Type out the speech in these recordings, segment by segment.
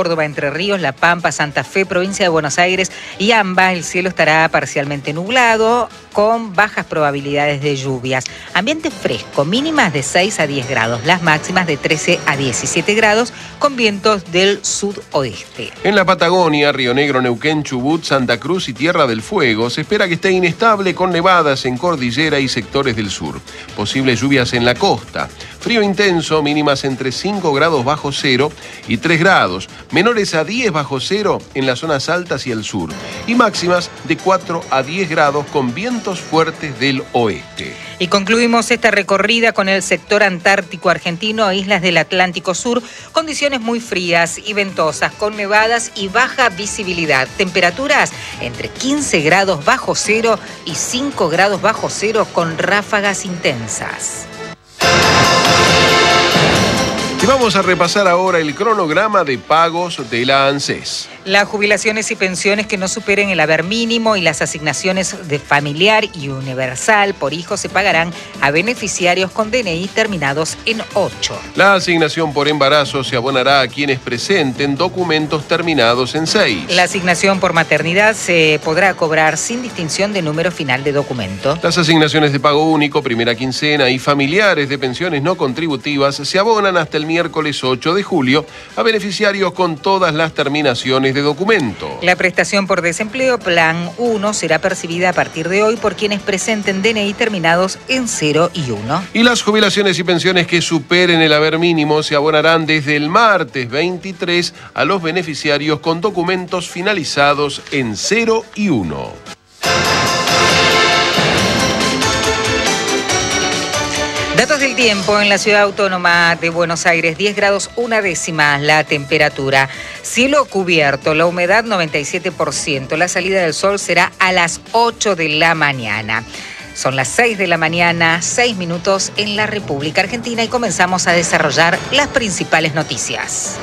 Córdoba, Entre Ríos, La Pampa, Santa Fe, provincia de Buenos Aires y ambas el cielo estará parcialmente nublado con bajas probabilidades de lluvias. Ambiente fresco, mínimas de 6 a 10 grados, las máximas de 13 a 17 grados con vientos del sudoeste. En la Patagonia, Río Negro, Neuquén, Chubut, Santa Cruz y Tierra del Fuego se espera que esté inestable con nevadas en cordillera y sectores del sur. Posibles lluvias en la costa. Frío intenso, mínimas entre 5 grados bajo cero y 3 grados, menores a 10 bajo cero en las zonas altas y el sur, y máximas de 4 a 10 grados con vientos fuertes del oeste. Y concluimos esta recorrida con el sector antártico argentino e islas del Atlántico Sur, condiciones muy frías y ventosas, con nevadas y baja visibilidad. Temperaturas entre 15 grados bajo cero y 5 grados bajo cero con ráfagas intensas. Y vamos a repasar ahora el cronograma de pagos de la ANSES. Las jubilaciones y pensiones que no superen el haber mínimo y las asignaciones de familiar y universal por hijo se pagarán a beneficiarios con DNI terminados en 8. La asignación por embarazo se abonará a quienes presenten documentos terminados en 6. La asignación por maternidad se podrá cobrar sin distinción de número final de documento. Las asignaciones de pago único, primera quincena y familiares de pensiones no contributivas se abonan hasta el miércoles 8 de julio a beneficiarios con todas las terminaciones de documento. La prestación por desempleo Plan 1 será percibida a partir de hoy por quienes presenten DNI terminados en 0 y 1. Y las jubilaciones y pensiones que superen el haber mínimo se abonarán desde el martes 23 a los beneficiarios con documentos finalizados en 0 y 1. Datos del tiempo en la ciudad autónoma de Buenos Aires, 10 grados 1/10 la temperatura. Cielo cubierto, la humedad 97%. La salida del sol será a las 8 de la mañana. Son las 6 de la mañana, 6 minutos en la República Argentina y comenzamos a desarrollar las principales noticias.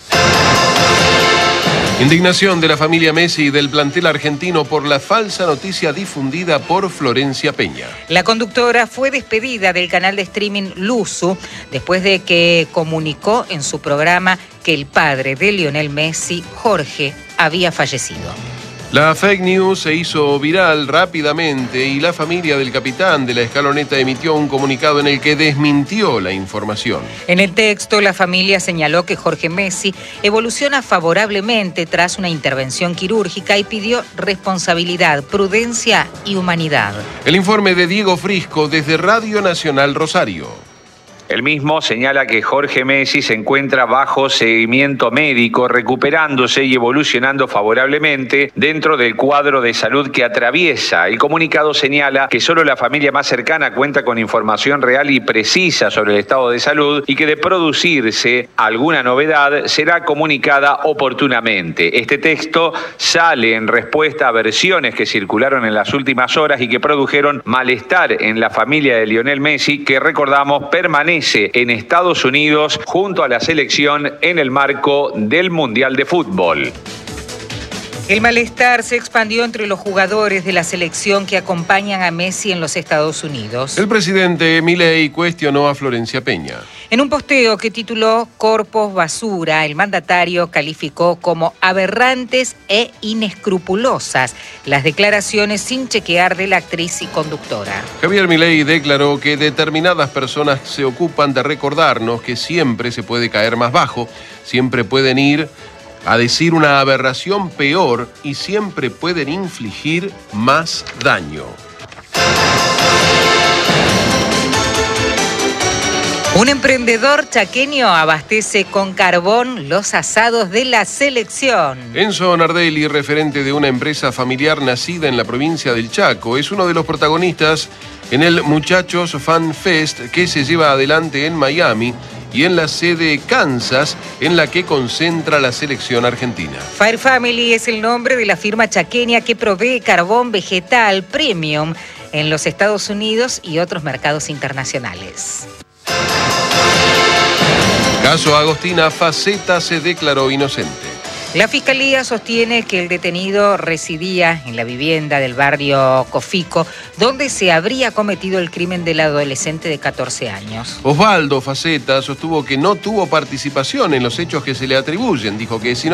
Indignación de la familia Messi y del plantel argentino por la falsa noticia difundida por Florencia Peña. La conductora fue despedida del canal de streaming Luzu después de que comunicó en su programa que el padre de Lionel Messi, Jorge, había fallecido. La fake news se hizo viral rápidamente y la familia del capitán de la escaloneta emitió un comunicado en el que desmintió la información. En el texto, la familia señaló que Jorge Messi evoluciona favorablemente tras una intervención quirúrgica y pidió responsabilidad, prudencia y humanidad. El informe de Diego Frisco desde Radio Nacional Rosario. El mismo señala que Jorge Messi se encuentra bajo seguimiento médico, recuperándose y evolucionando favorablemente dentro del cuadro de salud que atraviesa. El comunicado señala que solo la familia más cercana cuenta con información real y precisa sobre el estado de salud y que de producirse alguna novedad será comunicada oportunamente. Este texto sale en respuesta a versiones que circularon en las últimas horas y que produjeron malestar en la familia de Lionel Messi, que recordamos permanece en Estados Unidos junto a la selección en el marco del Mundial de Fútbol. El malestar se expandió entre los jugadores de la selección que acompañan a Messi en los Estados Unidos. El presidente Milei cuestionó a Florencia Peña. En un posteo que tituló Corpos Basura, el mandatario calificó como aberrantes e inescrupulosas las declaraciones sin chequear de la actriz y conductora. Javier Milei declaró que determinadas personas se ocupan de recordarnos que siempre se puede caer más bajo, siempre pueden ir a decir una aberración peor y siempre pueden infligir más daño. Un emprendedor chaqueño abastece con carbón los asados de la selección. Enzo Nardelli, referente de una empresa familiar nacida en la provincia del Chaco, es uno de los protagonistas en el Muchachos Fan Fest que se lleva adelante en Miami y en la sede Kansas, en la que concentra la selección argentina. Fire Family es el nombre de la firma chaqueña que provee carbón vegetal premium en los Estados Unidos y otros mercados internacionales. Caso Agostina Faceta se declaró inocente. La Fiscalía sostiene que el detenido residía en la vivienda del barrio Cofico, donde se habría cometido el crimen del adolescente de 14 años. Osvaldo Faceta sostuvo que no tuvo participación en los hechos que se le atribuyen. Dijo que si no